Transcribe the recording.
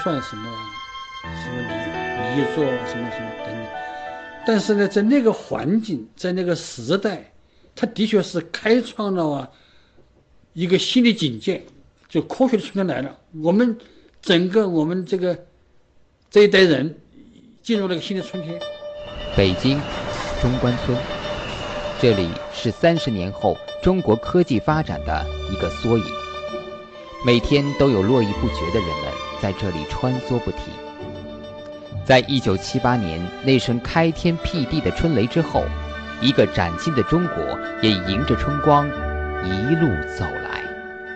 算什么离座什么等等。但是呢，在那个环境，在那个时代，它的确是开创了一个新的境界，就科学的春天来了。我们这一代人进入了一个新的春天。 北京中关村，这里是30年后中国科技发展的一个缩影。每天都有络绎不绝的人们在这里穿梭不停。在1978年那声开天辟地的春雷之后，一个崭新的中国也迎着春光一路走来。